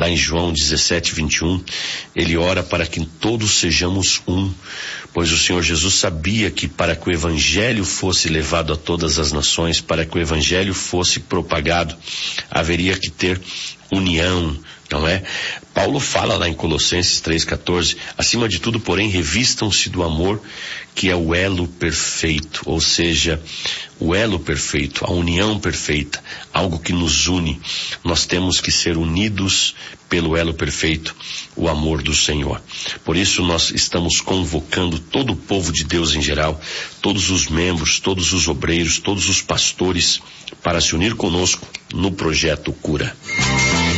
lá em João 17:21, ele ora para que todos sejamos um, pois o Senhor Jesus sabia que para que o evangelho fosse levado a todas as nações, para que o evangelho fosse propagado, haveria que ter união, não é? Paulo fala lá em Colossenses 3:14, acima de tudo, porém, revistam-se do amor, que é o elo perfeito, ou seja, o elo perfeito, a união perfeita, algo que nos une. Nós temos que ser unidos pelo elo perfeito, o amor do Senhor. Por isso nós estamos convocando todo o povo de Deus em geral, todos os membros, todos os obreiros, todos os pastores, para se unir conosco no projeto Cura.